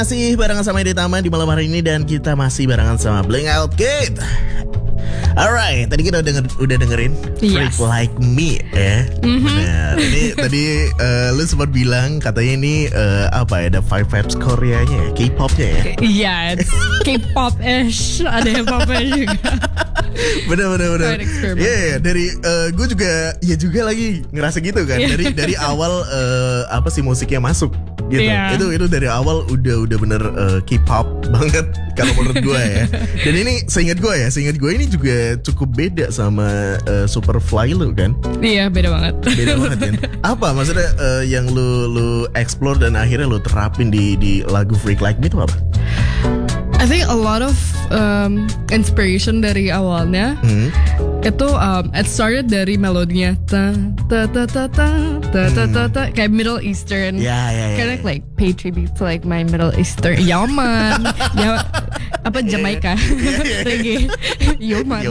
Masih barengan sama Edi Tama di malam hari ini dan kita masih barengan sama Bling Out Kid. Alright, tadi kita udah dengerin Freak Like Me ya. Benar. Ini tadi lu sempat bilang katanya ini apa ya, ada Five Vibes Koreanya ya, K-popnya ya. Iya, K-pop-ish, ada yang popnya juga. Bener. Iya, dari gue juga ya juga lagi ngerasa gitu kan. Dari awal apa sih musiknya masuk gitu. Itu dari awal udah bener K-pop banget kalau menurut gue ya. Dan ini seingat gue ini juga cukup beda sama Superfly lu kan. Iya, beda banget Kan. Apa maksudnya yang lu explore dan akhirnya lu terapin di lagu Freak Like Me itu apa? I think a lot of inspiration dari awalnya itu it started dari melodinya ta ta ta ta ta ta ta ta ta kayak Middle Eastern. Kayak like pay tribute to like my Middle Eastern Yaman. Ya apa Jamaica. Reggae. Yaman.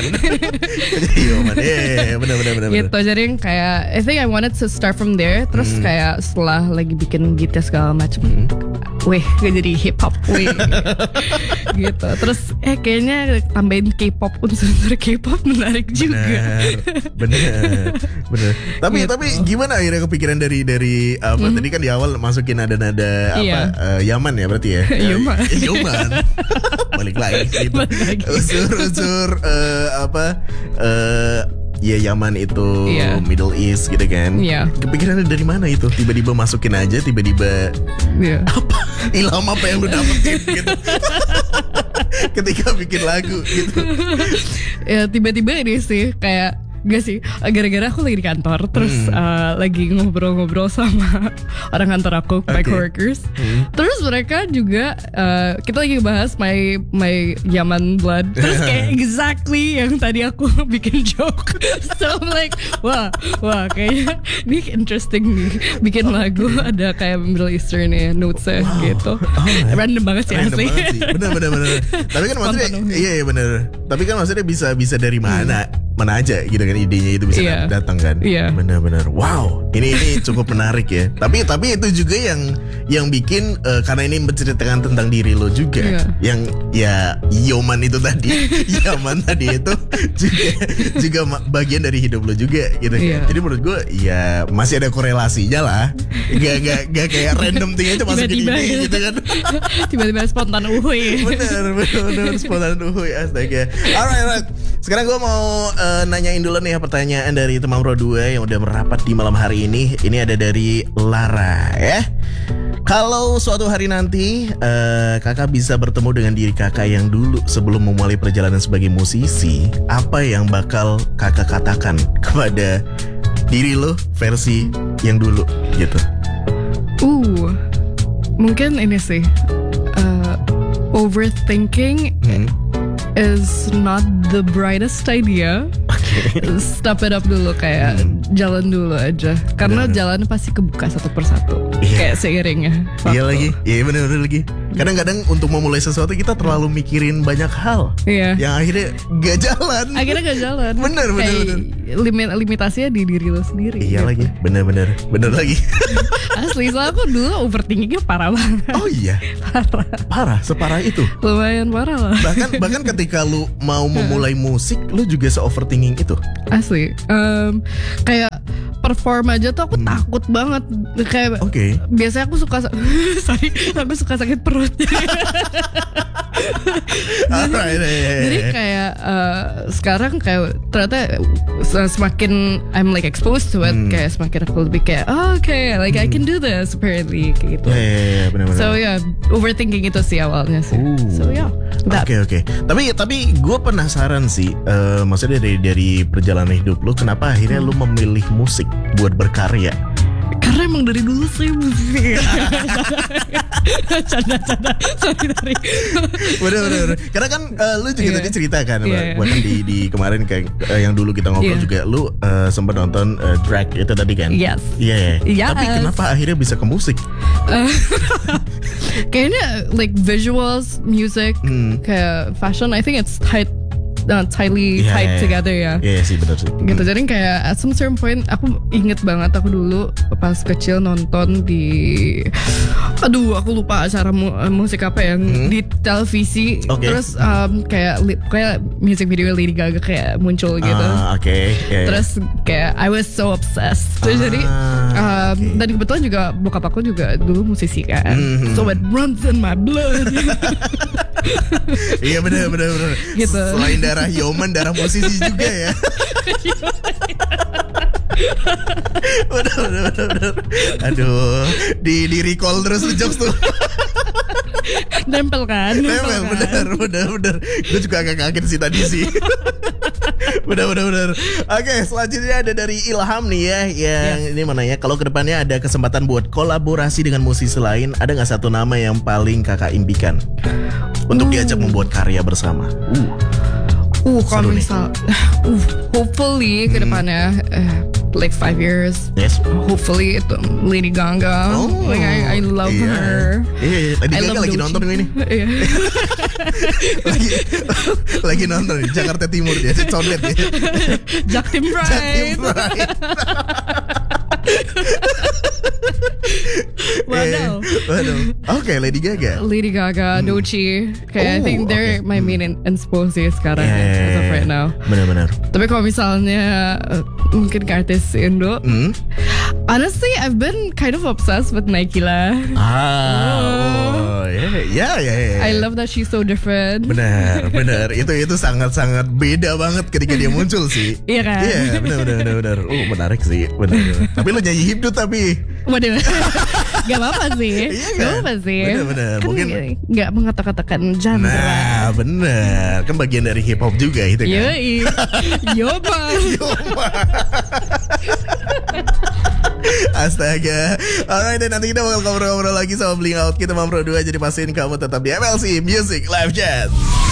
Benar. Gitu, jadi yang kayak I think I wanted to start from there. Terus kayak setelah lagi bikin gitar segala macam, gue jadi hip hop gitu. Terus kayaknya tambahin K-pop, unsur K-pop menarik juga. Bener. Tapi gimana akhirnya kepikiran dari apa tadi kan di awal masukin nada apa Yaman ya berarti ya. Yaman. Balik lagi gitu. Unsur ya Yaman itu Middle East gitu kan. Kepikirannya dari mana itu? Tiba-tiba masukin aja, tiba-tiba apa? Ilham apa yang lu dapetin gitu? Ketika bikin lagu gitu. Ya tiba-tiba ini sih kayak gak sih, gara-gara aku lagi di kantor terus lagi ngobrol-ngobrol sama orang kantor aku, my coworkers. Terus mereka juga kita lagi bahas my Yaman blood. Terus kayak exactly yang tadi aku bikin joke. So I'm like, wah kayaknya ini interesting nih. Bikin lagu ada kayak Middle Eastern ya notesnya gitu. Random banget sih asli. Bener. Tapi kan maksudnya iya bener. Tapi kan maksudnya bisa dari mana aja gitu kan, idenya itu bisa datang kan. Benar. Wow, ini cukup menarik ya. Tapi itu juga yang bikin karena ini menceritakan tentang diri lo juga. Yang ya Yaman itu tadi itu juga bagian dari hidup lo juga gitu. Jadi menurut gue ya masih ada korelasinya lah. Gak kayak random thing aja masukin ini gitu kan. Tiba-tiba spontan uhuy. Bener spontan uhuy, astaga. Alright. Sekarang gue mau nanyain dulu nih pertanyaan dari teman Bro 2 yang udah merapat di malam hari ini. Ini ada dari Lara ya. Kalau suatu hari nanti kakak bisa bertemu dengan diri kakak yang dulu sebelum memulai perjalanan sebagai musisi, apa yang bakal kakak katakan kepada diri lo versi yang dulu gitu? Mungkin ini sih overthinking is not the brightest idea. Step it up dulu, kayak jalan dulu aja. Karena jalan pasti kebuka satu persatu. Kayak seiringnya. Iya lagi. Iya bener lagi. Kadang-kadang untuk memulai sesuatu kita terlalu mikirin banyak hal yang akhirnya gak jalan. Bener. Limitasinya di diri lo sendiri. Iya lagi. Bener lagi. Asli, soalnya aku dulu overthinkingnya parah banget. Oh iya. Parah separah itu. Lumayan parah lah. Bahkan ketika lu mau memulai musik, lu juga se-overthinking itu. Asli. Kayak perform aja tuh aku takut banget. Kayak biasanya aku suka sakit perut. Jadi kayak sekarang kayak ternyata semakin I'm like exposed to it, kayak semakin aku lebih kayak like I can do this apparently kayak gitu. Benar. So overthinking itu sih awalnya sih. So Oke. Tapi gue penasaran sih, maksudnya dari perjalanan hidup lu, kenapa akhirnya lu memilih musik buat berkarya? Karena emang dari dulu sih musik. Canda. Sorry. Bener. Karena kan lu juga tadi cerita kan, bahkan di kemarin kayak yang dulu kita ngobrol juga, lu sempat nonton drag itu tadi kan? Yes. Tapi kenapa akhirnya bisa ke musik? Kayaknya like visuals, music, kayak fashion. I think it's tied tightly tied together ya. Iya sih benar sih. Gitu. Jadi kayak at some certain point aku inget banget aku dulu pas kecil nonton di, aduh aku lupa acara musik apa yang di televisi. Terus kayak music video Lady Gaga kayak muncul gitu. Terus kayak I was so obsessed. Jadi dan kebetulan juga bokap aku juga dulu musisi kan. So it runs in my blood. Iya benar. Gitu. Selain darah Yoman, darah musisi juga ya. Benar. Aduh, di recall terus jokes tuh. Nempel kan? Benar. Gue juga agak kaget sih tadi sih. Benar. Oke, selanjutnya ada dari Ilham nih ya, yang ini mana ya? Kalau kedepannya ada kesempatan buat kolaborasi dengan musisi lain, ada nggak satu nama yang paling kakak impikan untuk diajak membuat karya bersama? Kalau misal, hopefully kedepannya like 5 years. Yes. Hopefully itu Lady Gaga. Like I love her. Iya. Lady Gaga lagi nonton ini. lagi nonton di Jakarta Timur dia, condet ya. Jaktim Pride. Waduh. Oke, Lady Gaga, Doechii. I think they're my main inspo sih sekarang as of right now. Benar. Tapi kalau misalnya mungkin ke artis Indo, honestly I've been kind of obsessed with Naikila. I love that she's so different. Benar. Itu sangat beda banget ketika dia muncul sih. Iya kan? Iya, benar. Menarik sih, benar. Tapi lo nyanyi hipdut tapi. Waduh. Gak apa-apa sih. Benar. Kan mungkin gak mengatakan genre. Nah, benar. Kan bagian dari hip hop juga itu kan. Yoba. Astaga. Alright, dan nanti kita bakal ngobrol-ngobrol lagi sama Bling Out. Kita mau berdua, jadi pastiin kamu tetap di MLC Music Live Chat.